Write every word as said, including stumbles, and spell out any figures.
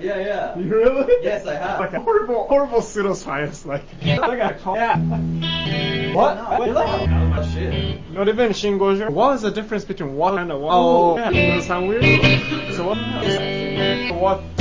Yeah, yeah. You really? Yes, I have. Like a horrible, horrible pseudoscience. Like, I got called. Yeah. What? No, you're like out of my shit. Not even Shingojo. What is the difference between what and a what? Oh, yeah. Does that sound weird? So what? What?